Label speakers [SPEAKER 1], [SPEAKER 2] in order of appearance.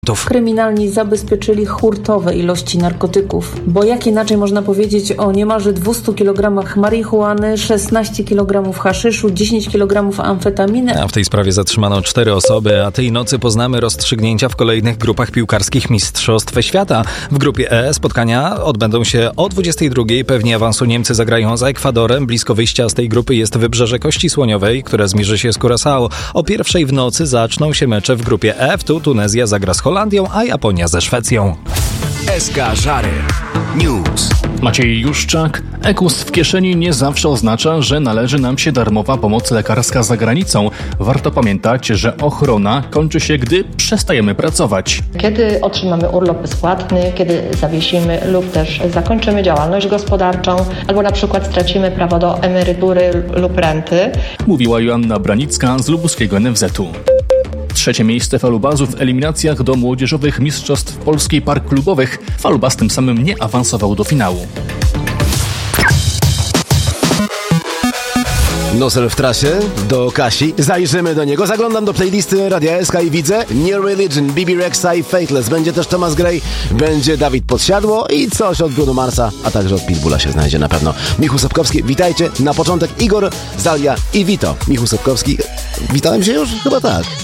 [SPEAKER 1] Kryminalni zabezpieczyli hurtowe ilości narkotyków, bo jak inaczej można powiedzieć o niemalże 200 kg marihuany, 16 kg haszyszu, 10 kg amfetaminy.
[SPEAKER 2] A w tej sprawie zatrzymano 4 osoby, a tej nocy poznamy rozstrzygnięcia w kolejnych grupach piłkarskich Mistrzostw Świata. W grupie E spotkania odbędą się o 22:00. Pewnie awansu Niemcy zagrają z Ekwadorem. Blisko wyjścia z tej grupy jest Wybrzeże Kości Słoniowej, które zmierzy się z Curaçao. O 1:00 w nocy zaczną się mecze w grupie F. Tu Tunezja zagra z Holandią, a Japonia ze Szwecją.
[SPEAKER 3] SK Żary News.
[SPEAKER 4] Maciej Juszczak. EKUS w kieszeni nie zawsze oznacza, że należy nam się darmowa pomoc lekarska za granicą. Warto pamiętać, że ochrona kończy się, gdy przestajemy pracować.
[SPEAKER 5] Kiedy otrzymamy urlop bezpłatny, kiedy zawiesimy lub też zakończymy działalność gospodarczą, albo na przykład stracimy prawo do emerytury lub renty.
[SPEAKER 4] Mówiła Joanna Branicka z lubuskiego NFZ-u. 3. miejsce Falubazu w eliminacjach do młodzieżowych mistrzostw Polskiej Park Klubowych. Falubaz tym samym nie awansował do finału.
[SPEAKER 6] Nosel w trasie do Kasi. Zajrzymy do niego. Zaglądam do playlisty Radia SK i widzę New Religion, BB Rexa i Faithless. Będzie też Thomas Gray, będzie Dawid Podsiadło i coś od Bruno Marsa, a także od Pitbulla się znajdzie na pewno. Michał Sobkowski, witajcie. Na początek Igor, Zalia i Vito. Michał Sobkowski, witałem się już? Chyba tak.